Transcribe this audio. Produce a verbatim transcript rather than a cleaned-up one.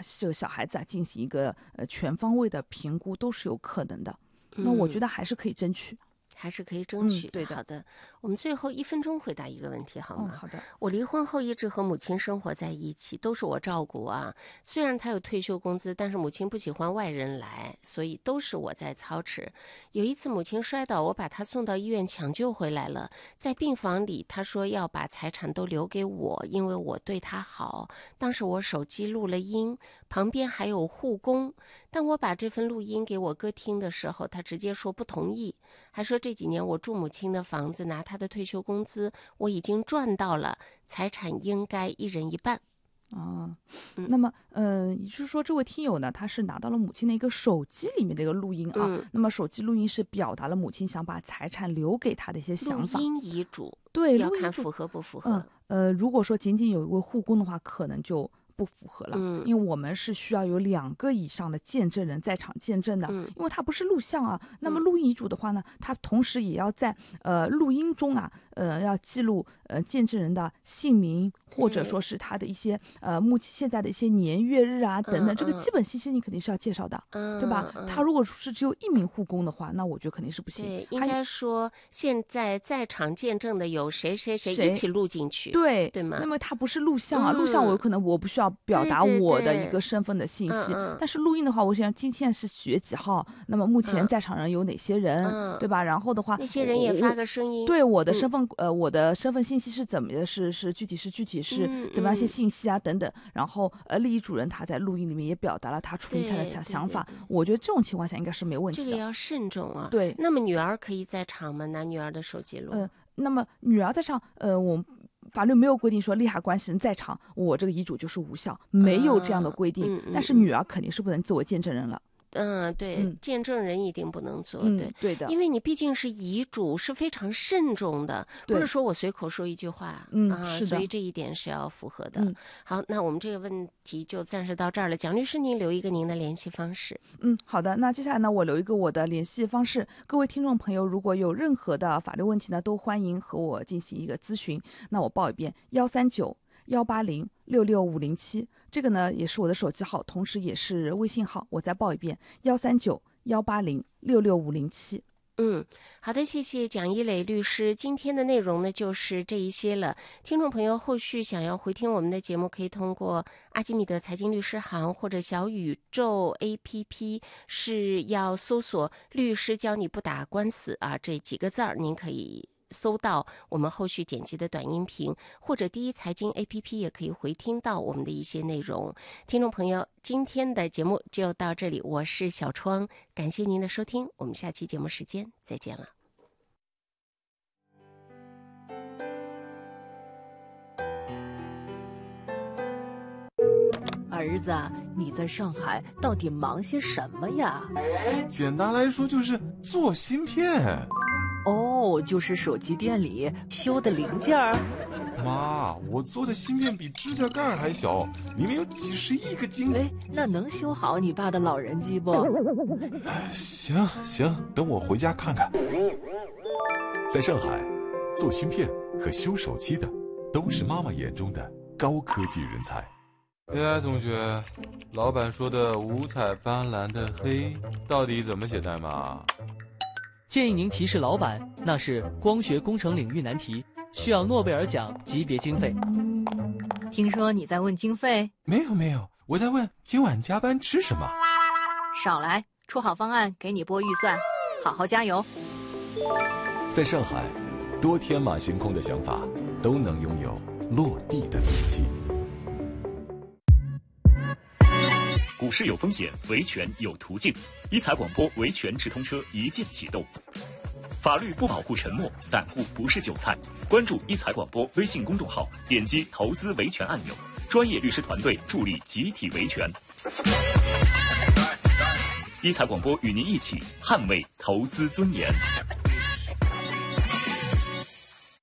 这个小孩子啊进行一个呃全方位的评估都是有可能的。那我觉得还是可以争取。 还是可以争取、 嗯、对的。 好的，我们最后一分钟回答一个问题好吗？ 哦、好的。 我离婚后一直和母亲生活在一起，都是我照顾啊。虽然她有退休工资，但是母亲不喜欢外人来，所以都是我在操持。有一次母亲摔倒，我把她送到医院抢救回来了。在病房里，她说要把财产都留给我，因为我对她好。当时我手机录了音，旁边还有护工。当我把这份录音给我哥听的时候，他直接说不同意，还说这几年我住母亲的房子，拿他的退休工资，我已经赚到了，财产应该一人一半。 啊，那么，呃，也就是说，这位听友呢，他是拿到了母亲的一个手机里面的一个录音啊。 嗯、 那么，手机录音是表达了母亲想把财产留给他的一些想法。 录音遗嘱， 对， 要看符合不符合。 嗯、呃，如果说仅仅有一位护工的话，可能就不符合了， 嗯， 因为我们是需要有两个以上的见证人在场见证的， 嗯、 因为它不是录像啊。那么录音遗嘱的话呢，它同时也要在呃录音中啊，呃要记录呃见证人的姓名，或者说是他的一些呃目前现在的一些年月日啊等等， 嗯、 这个基本信息你肯定是要介绍的， 嗯、 对吧？ 嗯、 他如果是只有一名护工的话，那我觉得肯定是不行。 对，应该说现在在场见证的有谁谁谁一起录进去， 对对吗？ 那么它不是录像啊， 嗯、 录像我有可能我不需要表达我的一个身份的信息， 对对对， 但是录音的话，我想今天是几月几号，那么目前在场人有哪些人， 嗯、 对吧？然后的话， 那些人也发个声音， 对我的身份、嗯、呃，我的身份信息是怎么的？是是具体是具体是怎么样一些信息啊、嗯、等等。然后呃，利益主人他在录音里面也表达了他处理下的想想法，我觉得这种情况下应该是没问题的。 这个要慎重啊。 对， 那么女儿可以在场吗？拿女儿的手机录？ 呃，那么女儿在场，呃，我。法律没有规定说利害关系人在场，我这个遗嘱就是无效，没有这样的规定。 啊嗯嗯、 但是女儿肯定是不能作为见证人了。 嗯，对， 嗯， 见证人一定不能做， 嗯、 对， 对的， 因为你毕竟是遗嘱，是非常慎重的，不是说我随口说一句话， 嗯， 啊， 是的， 所以这一点是要符合的。 嗯、 好，那我们这个问题就暂时到这儿了。蒋律师，您留一个您的联系方式。 嗯，好的，那接下来呢，我留一个我的联系方式，各位听众朋友，如果有任何的法律问题呢，都欢迎和我进行一个咨询。那我报一遍：幺三九幺八零六六五零七。这个呢也是我的手机号，同时也是微信号。我再报一遍：幺三九幺八零六六五零七。 嗯，好的，谢谢蒋一磊律师。今天的内容呢就是这一些了。听众朋友后续想要回听我们的节目，可以通过阿基米德财经律师行或者小宇宙 A P P， 是要搜索律师教你不打官司啊这几个字儿，您可以搜到我们后续剪辑的短音频，或者第一财经 A P P 也可以回听到我们的一些内容。听众朋友，今天的节目就到这里，我是小窗，感谢您的收听，我们下期节目时间再见了。 儿子，你在上海到底忙些什么呀？ 简单来说就是做芯片。 哦，就是手机店里修的零件儿。 妈，我做的芯片比指甲盖还小，里面有几十亿个晶。 哎，那能修好你爸的老人机不？ 行行，等我回家看看。 在上海，做芯片和修手机的都是妈妈眼中的高科技人才。 哎，同学，老板说的五彩斑斓的黑到底怎么写代码？ 建议您提示老板，那是光学工程领域难题，需要诺贝尔奖级别经费。 听说你在问经费？ 没有没有，我在问今晚加班吃什么。 少来，出好方案给你拨预算，好好加油。 在上海，多天马行空的想法都能拥有落地的勇气。 股市有风险，维权有途径。一财广播维权直通车一键启动。法律不保护沉默，散户不是韭菜。关注一财广播微信公众号，点击投资维权按钮，专业律师团队助力集体维权。一财广播与您一起捍卫投资尊严。